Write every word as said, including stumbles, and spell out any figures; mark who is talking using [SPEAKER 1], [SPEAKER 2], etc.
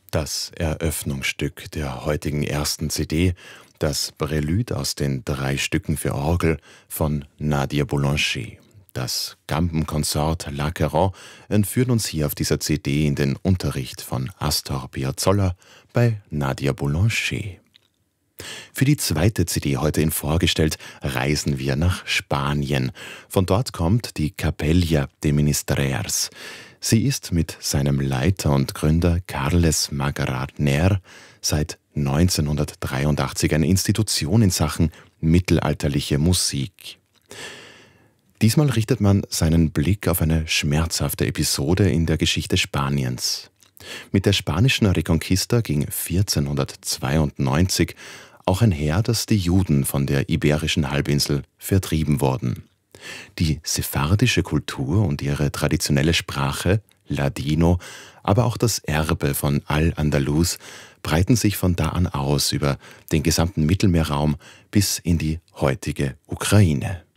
[SPEAKER 1] Das Eröffnungsstück der heutigen ersten C D, das Prälude aus den drei Stücken für Orgel von Nadia Boulanger. Das Gambenkonsort L'Acheron entführt uns hier auf dieser C D in den Unterricht von Astor Piazzolla bei Nadia Boulanger. Für die zweite C D heute in vorgestellt, reisen wir nach Spanien. Von dort kommt die Capella de Ministrers. Sie ist mit seinem Leiter und Gründer Carles Maragall seit neunzehnhundertdreiundachtzig eine Institution in Sachen mittelalterliche Musik. Diesmal richtet man seinen Blick auf eine schmerzhafte Episode in der Geschichte Spaniens. Mit der spanischen Reconquista ging vierzehnhundertzweiundneunzig auch einher, dass die Juden von der iberischen Halbinsel vertrieben wurden. Die sephardische Kultur und ihre traditionelle Sprache, Ladino, aber auch das Erbe von Al-Andalus breiten sich von da an aus über den gesamten Mittelmeerraum bis in die heutige Ukraine.